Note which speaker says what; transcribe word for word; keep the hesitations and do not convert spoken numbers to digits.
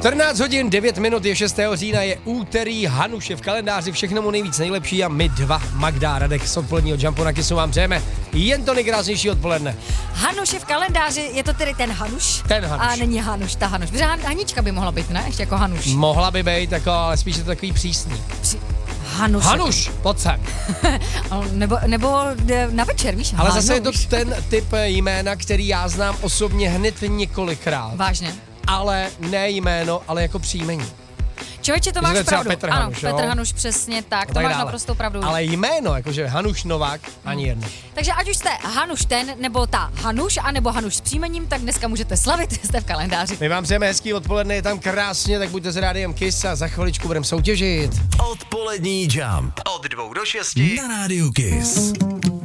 Speaker 1: čtrnáct hodin, devět minut, je šestého října, je úterý, Hanuš je v kalendáři, všechno mu nejvíc nejlepší a my dva, Magda a Radek z odpoledního Jumpu na Kissu vám přejeme jen to nejkrásnější odpoledne.
Speaker 2: Hanuš je v kalendáři, je to tedy ten Hanuš?
Speaker 1: Ten Hanuš.
Speaker 2: A není Hanuš, ta Hanuš. Protože Han- Hanička by mohla být, ne? Ještě jako Hanuš.
Speaker 1: Mohla by být, jako, ale spíš je to takový přísný.
Speaker 2: Při... Hanuš.
Speaker 1: Hanuš, pojď sem.
Speaker 2: nebo, nebo na večer, víš?
Speaker 1: Ale
Speaker 2: Hanuš.
Speaker 1: zase je to ten typ jména, který já znám osobně hned několikrát.
Speaker 2: Vážně.
Speaker 1: Ale ne jméno, ale jako příjmení.
Speaker 2: Člověče, to
Speaker 1: Že
Speaker 2: máš
Speaker 1: to je třeba
Speaker 2: pravdu.
Speaker 1: Petr
Speaker 2: ano,
Speaker 1: Hanuš,
Speaker 2: Petr
Speaker 1: jo?
Speaker 2: Hanuš, přesně tak,
Speaker 1: A
Speaker 2: to
Speaker 1: tak
Speaker 2: máš
Speaker 1: dále.
Speaker 2: naprosto pravdu.
Speaker 1: Ale jméno, jakože Hanuš Novák, ani jedno.
Speaker 2: Takže ať už jste Hanuš ten, nebo ta Hanuš, anebo Hanuš s příjmením, tak dneska můžete slavit, jste v kalendáři.
Speaker 1: My vám přejeme hezký odpoledne, je tam krásně, tak buďte s rádiem Kiss a za chviličku budeme soutěžit.
Speaker 3: Odpolední Jump od dvou do šesti na rádiu Kiss.